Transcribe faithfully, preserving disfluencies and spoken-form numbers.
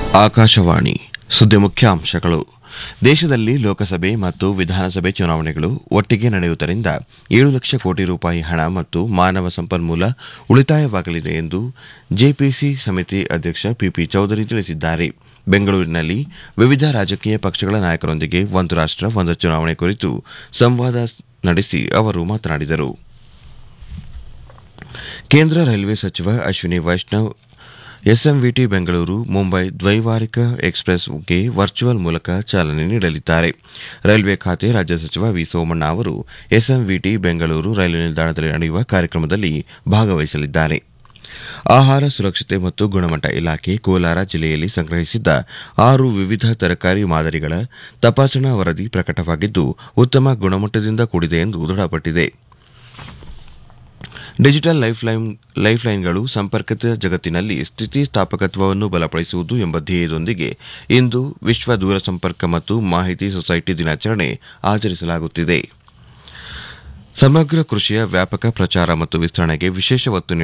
ಆಕಾಶವಾಣಿ ಸುದ್ದಿ ಮುಖ್ಯಾಂಶಗಳು. ದೇಶದಲ್ಲಿ ಲೋಕಸಭೆ ಮತ್ತು ವಿಧಾನಸಭೆ ಚುನಾವಣೆಗಳು ಒಟ್ಟಿಗೆ ನಡೆಯುವುದರಿಂದ ಏಳು ಲಕ್ಷ ಕೋಟಿ ರೂಪಾಯಿ ಹಣ ಮತ್ತು ಮಾನವ ಸಂಪನ್ಮೂಲ ಉಳಿತಾಯವಾಗಲಿದೆ ಎಂದು ಜೆಪಿಸಿ ಸಮಿತಿ ಅಧ್ಯಕ್ಷ ಪಿಪಿ ಚೌಧರಿ ತಿಳಿಸಿದ್ದಾರೆ. ಬೆಂಗಳೂರಿನಲ್ಲಿ ವಿವಿಧ ರಾಜಕೀಯ ಪಕ್ಷಗಳ ನಾಯಕರೊಂದಿಗೆ ಒಂದು ರಾಷ್ಟ ಒಂದು ಚುನಾವಣೆ ಕುರಿತು ಸಂವಾದ ನಡೆಸಿ ಅವರು ಮಾತನಾಡಿದರು. ಕೇಂದ್ರ ರೈಲ್ವೆ ಸಚಿವ ಅಶ್ವಿನಿ ವೈಷ್ಣವ್ ಎಸ್ಎಂವಿಟಿ ಬೆಂಗಳೂರು ಮುಂಬೈ ದ್ವೈವಾರಿಕ ಎಕ್ಸ್ಪ್ರೆಸ್ಗೆ ವರ್ಚುವಲ್ ಮೂಲಕ ಚಾಲನೆ ನೀಡಲಿದ್ದಾರೆ. ರೈಲ್ವೆ ಖಾತೆ ರಾಜ್ಯ ಸಚಿವ ವಿ ಸೋಮಣ್ಣ ಅವರು ಎಸ್ಎಂವಿಟಿ ಬೆಂಗಳೂರು ರೈಲು ನಿಲ್ದಾಣದಲ್ಲಿ ನಡೆಯುವ ಕಾರ್ಯಕ್ರಮದಲ್ಲಿ ಭಾಗವಹಿಸಲಿದ್ದಾರೆ. ಆಹಾರ ಸುರಕ್ಷತೆ ಮತ್ತು ಗುಣಮಟ್ಟ ಇಲಾಖೆ ಕೋಲಾರ ಜಿಲ್ಲೆಯಲ್ಲಿ ಸಂಗ್ರಹಿಸಿದ್ದ ಆರು ವಿವಿಧ ತರಕಾರಿ ಮಾದರಿಗಳ ತಪಾಸಣಾ ವರದಿ ಪ್ರಕಟವಾಗಿದ್ದು ಉತ್ತಮ ಗುಣಮಟ್ಟದಿಂದ ಕೂಡಿದೆ ಎಂದು ದೃಢಪಟ್ಟಿದೆ. ಡಿಜಿಟಲ್ ಲೈಫ್ಲೈನ್ಗಳು ಸಂಪರ್ಕಿತ ಜಗತ್ತಿನಲ್ಲಿ ಸ್ಥಿತಿಸ್ಥಾಪಕತ್ವವನ್ನು ಬಲಪಡಿಸುವುದು ಎಂಬ ಧ್ಯೇಯದೊಂದಿಗೆ ಇಂದು ವಿಶ್ವ ದೂರಸಂಪರ್ಕ ಮತ್ತು ಮಾಹಿತಿ ಸೊಸೈಟಿ ದಿನಾಚರಣೆ ಆಚರಿಸಲಾಗುತ್ತಿದೆ. ಸಮಗ್ರ ಕೃಷಿಯ ವ್ಯಾಪಕ ಪ್ರಚಾರ ಮತ್ತು ವಿಸ್ತರಣೆಗೆ ವಿಶೇಷ ಒತ್ತು